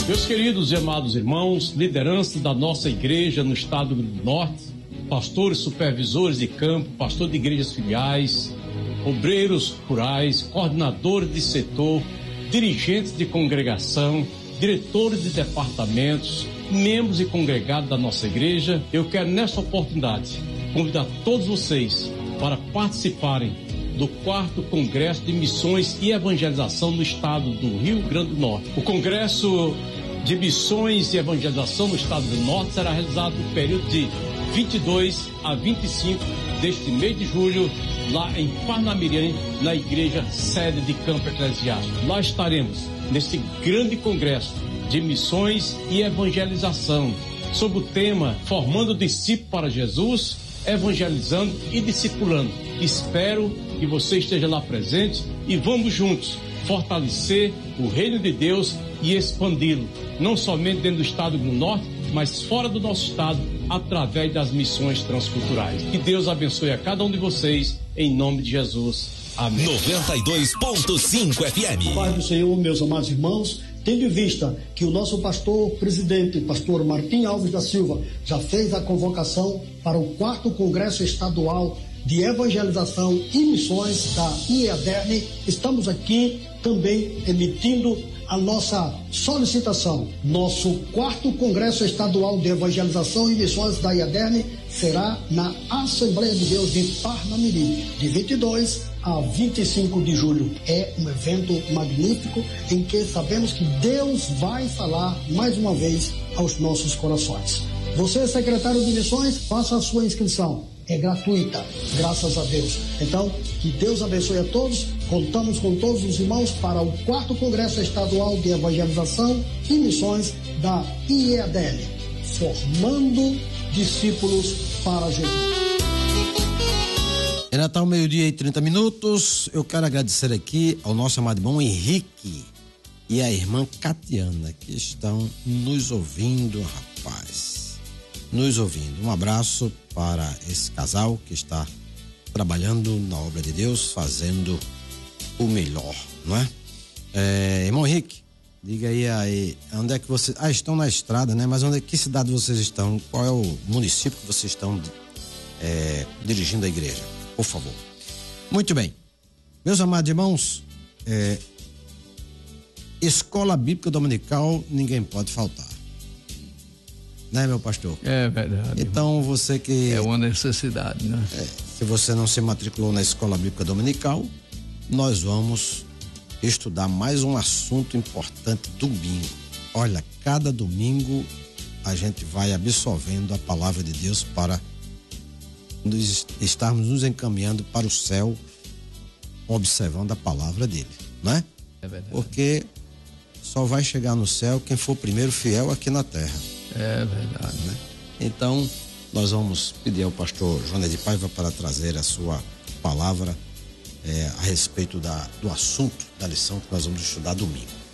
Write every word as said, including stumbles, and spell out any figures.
Meus queridos e amados irmãos, liderança da nossa igreja no estado do Rio Grande do Norte, pastores, supervisores de campo, pastores de igrejas filiais, obreiros rurais, coordenadores de setor, dirigentes de congregação, diretores de departamentos, membros e congregados da nossa igreja, eu quero nesta oportunidade convidar todos vocês para participarem do quarto Congresso de Missões e Evangelização no estado do Rio Grande do Norte. O Congresso de Missões e Evangelização no estado do Norte será realizado no período de vinte e dois a vinte e cinco deste mês de julho, lá em Parnamirim, na igreja sede de Campo Eclesiástico. Lá estaremos nesse grande congresso de missões e evangelização, sob o tema Formando Discípulos para Jesus, Evangelizando e Discipulando. Espero que você esteja lá presente e vamos juntos fortalecer o reino de Deus e expandi-lo, não somente dentro do estado do Norte, mas fora do nosso estado, através das missões transculturais. Que Deus abençoe a cada um de vocês, em nome de Jesus. Amém. noventa e dois ponto cinco F M. Pai do Senhor, meus amados irmãos, tendo em vista que o nosso pastor presidente, pastor Martim Alves da Silva, já fez a convocação para o quarto Congresso Estadual de Evangelização e Missões da I E A D E R N, estamos aqui também emitindo a nossa solicitação. Nosso quarto Congresso Estadual de Evangelização e Missões da I E A D E R N será na Assembleia de Deus de Parnamirim, de vinte e dois a vinte e cinco de julho. É um evento magnífico em que sabemos que Deus vai falar mais uma vez aos nossos corações. Você, secretário de Missões, faça a sua inscrição. É gratuita, graças a Deus. Então, que Deus abençoe a todos. Contamos com todos os irmãos para o quarto Congresso Estadual de Evangelização e Missões da I E A D E R N, formando discípulos para Jesus. É Natal, meio-dia e trinta minutos. Eu quero agradecer aqui ao nosso amado irmão Henrique e à irmã Catiana, que estão nos ouvindo, rapaz. Nos ouvindo. Um abraço para esse casal que está trabalhando na obra de Deus, fazendo o melhor, não é? É, irmão Henrique, diga aí, aí onde é que vocês... Ah, estão na estrada, né? Mas onde é que cidade vocês estão? Qual é o município que vocês estão é, dirigindo a igreja? Por favor. Muito bem. Meus amados irmãos, é, Escola Bíblica Dominical ninguém pode faltar. Né, meu pastor? É verdade. Então você que... É uma necessidade, né? É, se você não se matriculou na Escola Bíblica Dominical, nós vamos estudar mais um assunto importante domingo. Olha, cada domingo a gente vai absorvendo a palavra de Deus para nos, estarmos nos encaminhando para o céu, observando a palavra dele, não é? É verdade. Porque só vai chegar no céu quem for primeiro fiel aqui na terra. É verdade. Né? Então, nós vamos pedir ao pastor Jonas de Paiva para trazer a sua palavra é, a respeito da, do assunto da lição que nós vamos estudar domingo.